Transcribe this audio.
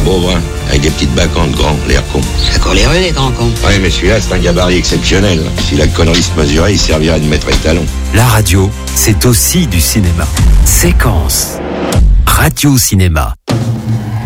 beau, brun, avec des petites bacchantes grands, l'air con. C'est encore les rues, les grands cons. Ouais, mais celui-là, c'est un gabarit exceptionnel. Si la connerie se mesurait, il servirait de maître étalon. La radio, c'est aussi du cinéma. Séquence. Radio Cinéma.